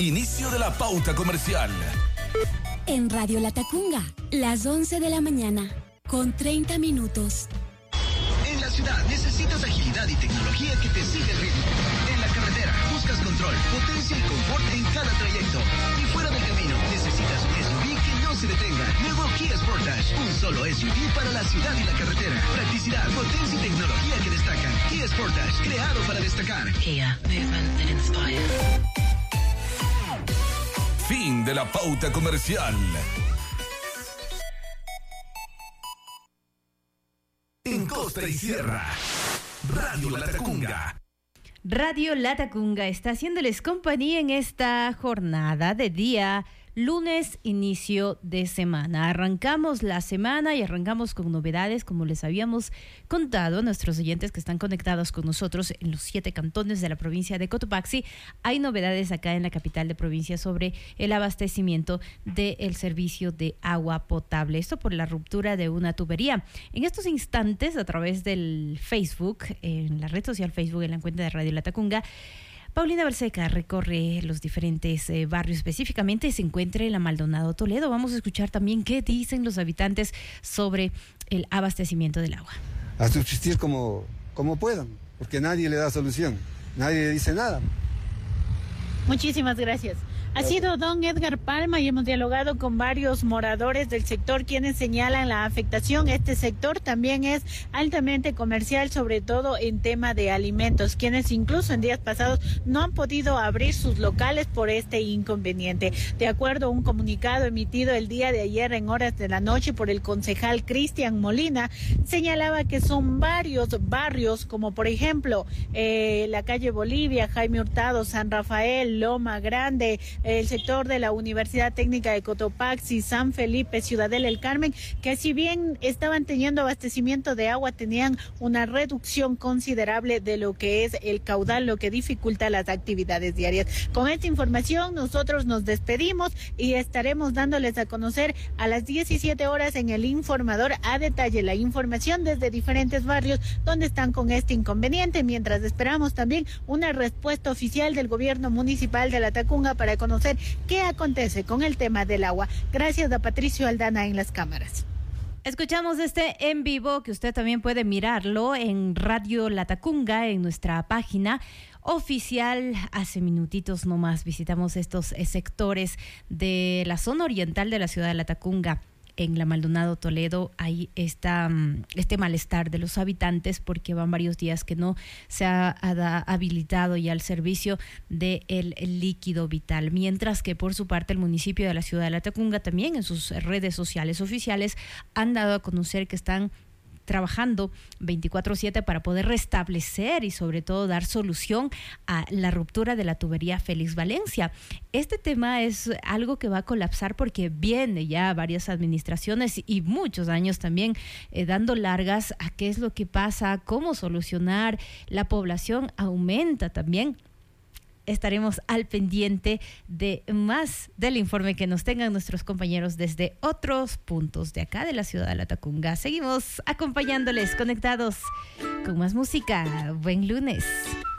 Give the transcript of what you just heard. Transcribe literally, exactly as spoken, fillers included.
Inicio de la pauta comercial. En Radio Latacunga, las once de la mañana, con treinta minutos. En la ciudad necesitas agilidad y tecnología que te siga el ritmo. En la carretera buscas control, potencia y confort en cada trayecto. Y fuera del camino necesitas un S U V que no se detenga. Nuevo Kia Sportage, un solo S U V para la ciudad y la carretera. Practicidad, potencia y tecnología que destacan. Kia Sportage, creado para destacar. Kia, movement that inspires. Fin de la pauta comercial. En Costa y Sierra, Radio Latacunga. Radio Latacunga está haciéndoles compañía en esta jornada de día lunes, inicio de semana. Arrancamos la semana y arrancamos con novedades, como les habíamos contado a nuestros oyentes que están conectados con nosotros en los siete cantones de la provincia de Cotopaxi. Hay novedades acá en la capital de provincia sobre el abastecimiento del servicio de agua potable. Esto por la ruptura de una tubería. En estos instantes, a través del Facebook, en la red social Facebook, en la cuenta de Radio Latacunga, Paulina Balseca recorre los diferentes eh, barrios, específicamente se encuentra en la Maldonado Toledo. Vamos a escuchar también qué dicen los habitantes sobre el abastecimiento del agua. A subsistir como, como puedan, porque nadie le da solución, nadie le dice nada. Muchísimas gracias. Ha sido don Edgar Palma y hemos dialogado con varios moradores del sector quienes señalan la afectación. Este sector también es altamente comercial, sobre todo en tema de alimentos, quienes incluso en días pasados no han podido abrir sus locales por este inconveniente. De acuerdo a un comunicado emitido el día de ayer en horas de la noche por el concejal Cristian Molina, señalaba que son varios barrios, como por ejemplo eh, la calle Bolivia, Jaime Hurtado, San Rafael, Loma Grande, el sector de la Universidad Técnica de Cotopaxi, San Felipe, Ciudadela El Carmen, que si bien estaban teniendo abastecimiento de agua, tenían una reducción considerable de lo que es el caudal, lo que dificulta las actividades diarias. Con esta información nosotros nos despedimos y estaremos dándoles a conocer a las diecisiete horas en el Informador a detalle la información desde diferentes barrios donde están con este inconveniente, mientras esperamos también una respuesta oficial del gobierno municipal de Latacunga para conocer qué acontece con el tema del agua. Gracias a Patricio Aldana en las cámaras. Escuchamos este en vivo que usted también puede mirarlo en Radio Latacunga, en nuestra página oficial. Hace minutitos nomás visitamos estos sectores de la zona oriental de la ciudad de Latacunga. En la Maldonado Toledo hay esta, este malestar de los habitantes porque van varios días que no se ha, ha habilitado ya el servicio del líquido vital, mientras que por su parte el municipio de la ciudad de Latacunga también en sus redes sociales oficiales han dado a conocer que están trabajando veinticuatro siete para poder restablecer y sobre todo dar solución a la ruptura de la tubería Félix Valencia. Este tema es algo que va a colapsar porque viene ya varias administraciones y muchos años también eh, dando largas a qué es lo que pasa, cómo solucionar. La población aumenta también. Estaremos al pendiente de más del informe que nos tengan nuestros compañeros desde otros puntos de acá de la ciudad de Latacunga. Seguimos acompañándoles, conectados con más música. Buen lunes.